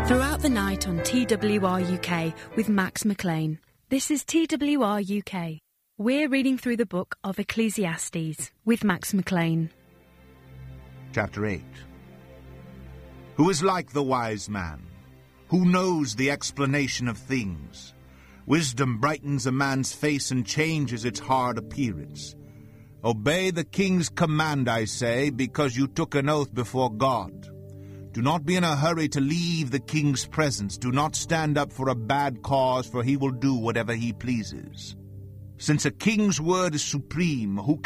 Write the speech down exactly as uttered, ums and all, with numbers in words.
Throughout the night on T W R U K with Max McLean. This is T W R U K. We're reading through the book of Ecclesiastes with Max McLean. Chapter eight. Who is like the wise man? Who knows the explanation of things? Wisdom brightens a man's face and changes its hard appearance. Obey the king's command, I say, because you took an oath before God. Do not be in a hurry to leave the king's presence. Do not stand up for a bad cause, for he will do whatever he pleases. Since a king's word is supreme, who